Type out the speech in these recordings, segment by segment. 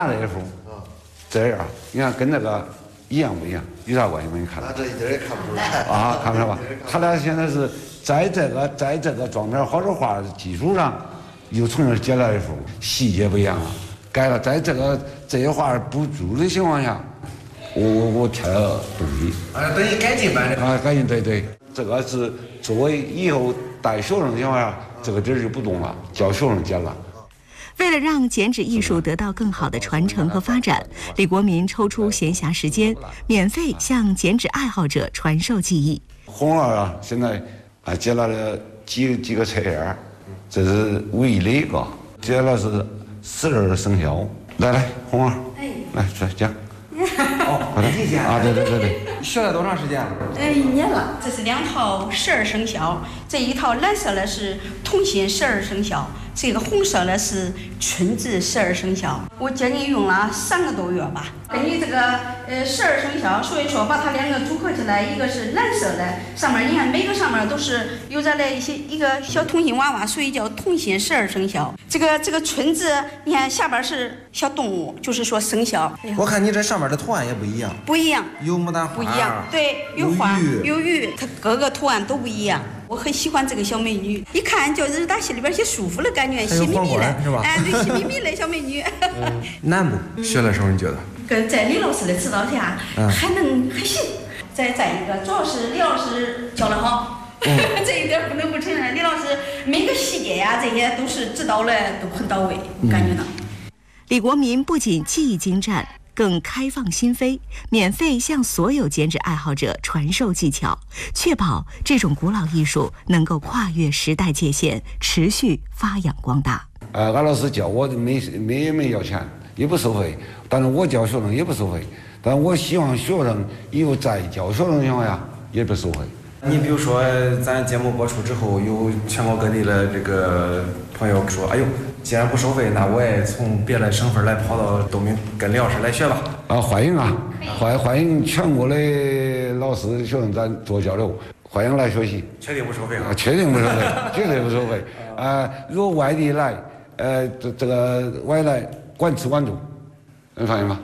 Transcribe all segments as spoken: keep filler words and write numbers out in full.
那一幅，这样，你看跟那个一样不一样？有啥关系吗？你看？ 那这一点也看不出来啊，看不出来吧？他俩现在是在这个在这个装点好多画的基础上，又重新接了一幅，细节不一样了，改了。在这个这些画不足的情况下，我我我添了东西。 啊，等于改进版的。 啊，改进对对，这个是作为以后带学生的情况下，这个地儿就不动了，教学生剪了。 为了让剪纸艺术得到更好的传承和发展，李国民抽出闲暇时间，免费向剪纸爱好者传授技艺。 红儿啊，现在啊接了几几个测验，这是唯一的一个，接了是十二生肖。来来，红儿，哎，来来讲。 哦，快点啊！对对对对。 学了多长时间了？ 呃，一年了。这是两套十二生肖，这一套蓝色的是同心十二生肖，这个红色的是春至十二生肖。我将近用了三个多月吧。根据这个呃十二生肖，所以说把它两个组合起来，一个是蓝色的，上面你看每个上面都是有着了一些一个小同心娃娃，所以叫同心十二生肖。这个这个春至，你看下边是小动物，就是说生肖。 我看你这上面的图案也不一样。 不一样。 有牡丹花。 不一样，对，有花有鱼，它各个图案都不一样。我很喜欢这个小美女，一看就是打心里边些舒服的感觉，喜眯眯的， 是吧？ 哎，对，喜眯眯的小美女。 嗯、难不？学的时候你觉得？ 跟在李老师的指导下，嗯、还能还行。再再一个，主要是李老师教得好，嗯、这一点不能不承认。李老师每个细节呀，这些都是指导的都很到位，感觉到。 李国民不仅技艺精湛，更开放心扉，免费向所有剪纸爱好者传授技巧，确保这种古老艺术能够跨越时代界限，持续发扬光大。 呃，俺老师教我没没没要钱，也不收费，但是我教学生也不收费，但我希望学生以后在教学生的情况下也不收费。 你比如说，咱节目播出之后，有全国各地的这个朋友说：“哎呦，既然不收费，那我也从别的省份来跑到东北跟李老师来学吧。” 啊，欢迎啊，欢欢迎全国的老师学生咱多交流，欢迎来学习。 确定不收费啊？ 确定不收费，绝对不收费。啊、呃，如果外地来，呃，这这个外来管吃管住，能放心吗？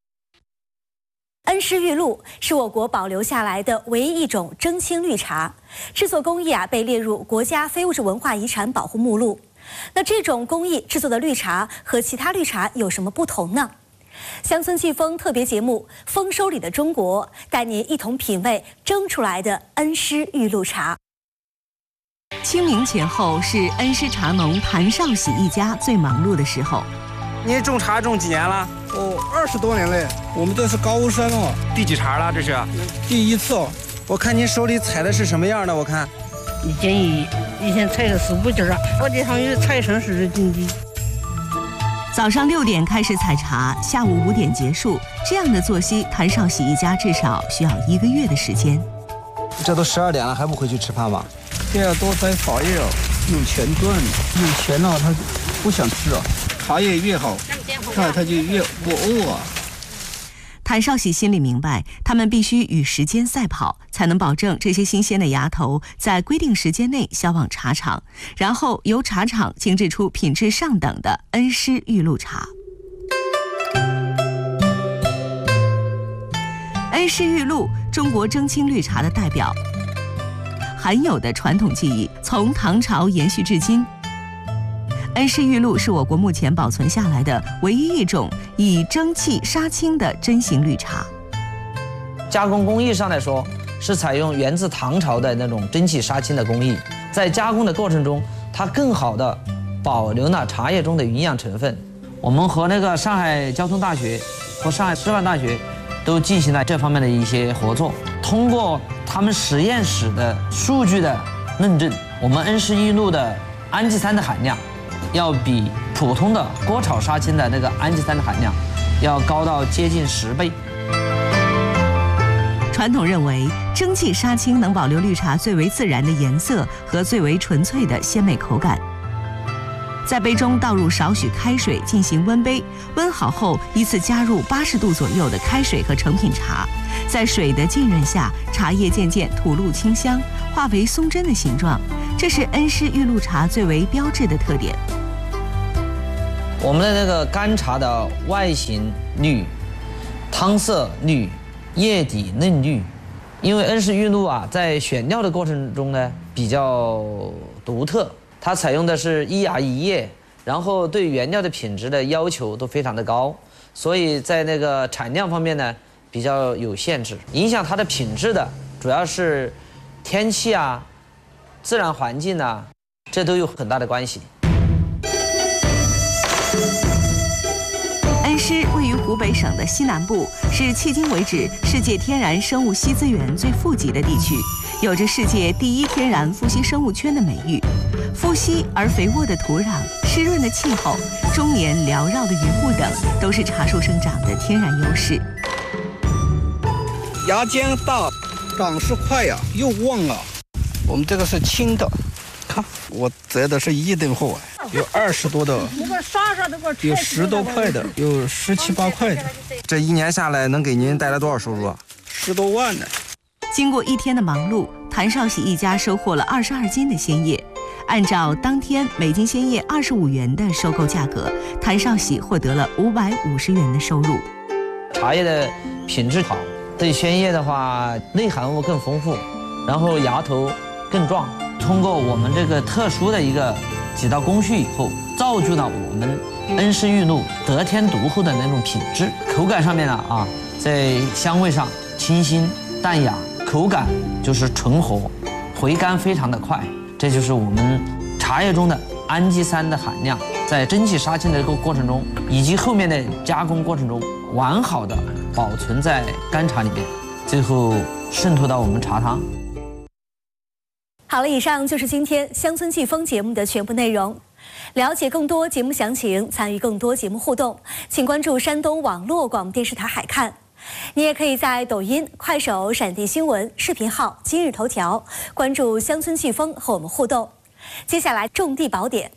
恩施玉露是我国保留下来的唯一一种蒸青绿茶，制作工艺啊被列入国家非物质文化遗产保护目录。那这种工艺制作的绿茶和其他绿茶有什么不同呢？乡村季风特别节目《丰收里的中国》带您一同品味蒸出来的恩施玉露茶。 清明前后是恩施茶农谭少喜一家最忙碌的时候。 你种茶种几年了？ 哦，二十多年嘞。我们这是高山哦。 第几茬了？这是第一次哦。 我看您手里采的是什么样的？我看， 一斤一，以前采的是五斤啊。我这趟有采成是斤几。 早上六点开始采茶，下午五点结束，这样的作息，谭少喜一家至少需要一个月的时间。 这都十二点了，还不回去吃饭吗？ 这要多摘茶叶哦，用钱赚，有钱了他不想吃啊。茶叶越好，那他就越不饿啊。 谭少喜心里明白，他们必须与时间赛跑，才能保证这些新鲜的芽头在规定时间内销往茶厂，然后由茶厂精制出品质上等的恩施玉露茶。恩施玉露，中国蒸青绿茶的代表，含有的传统技艺从唐朝延续至今。恩施玉露是我国目前保存下来的唯一一种以蒸汽杀青的针型绿茶。 加工工艺上来说，是采用源自唐朝的那种蒸汽杀青的工艺，在加工的过程中，它更好的保留了茶叶中的营养成分。我们和那个上海交通大学和上海师范大学都进行了这方面的一些合作，通过他们实验室的数据的论证，我们恩施玉露的氨基酸的含量要比普通的锅炒杀青的那个氨基酸的含量要高到接近十倍。 传统认为，蒸汽杀青能保留绿茶最为自然的颜色和最为纯粹的鲜美口感。在杯中倒入少许开水进行温杯，温好后依次加入八十度左右的开水和成品茶，在水的浸润下，茶叶渐渐吐露清香，化为松针的形状，这是恩施玉露茶最为标志的特点。 我们的那个干茶的外形绿，汤色绿，叶底嫩绿。因为恩施玉露啊，在选料的过程中呢比较独特，它采用的是一芽一叶，然后对原料的品质的要求都非常的高，所以在那个产量方面呢比较有限制。影响它的品质的主要是天气啊、自然环境啊，这都有很大的关系。 恩施位于湖北省的西南部，是迄今为止世界天然生物硒资源最富集的地区，有着世界第一天然富硒生物圈的美誉。富硒而肥沃的土壤、湿润的气候、终年缭绕的云雾等，都是茶树生长的天然优势。 芽尖大，长势快呀，又旺啊。我们这个是青的，看我摘的是一等货，有二十多的，有十多块的，有十七八块的。 这一年下来能给您带来多少收入啊？ 十多万呢。 经过一天的忙碌，谭少喜一家收获了二十二斤的鲜叶。按照当天每斤鲜叶二十五元的收购价格，谭少喜获得了五百五十元的收入。 茶叶的品质好，对鲜叶的话内含物更丰富，然后芽头更壮。通过我们这个特殊的一个几道工序以后，造就了我们恩施玉露得天独厚的那种品质。口感上面呢啊，在香味上清新淡雅，口感就是醇和，回甘非常的快。这就是我们茶叶中的氨基酸的含量，在蒸汽杀青的这个过程中，以及后面的加工过程中，完好的保存在干茶里面，最后渗透到我们茶汤。 好了，以上就是今天乡村季风节目的全部内容。了解更多节目详情，参与更多节目互动，请关注山东网络广播电视台海看。你也可以在抖音、快手、闪电新闻视频号、今日头条关注乡村季风和我们互动。接下来种地宝典。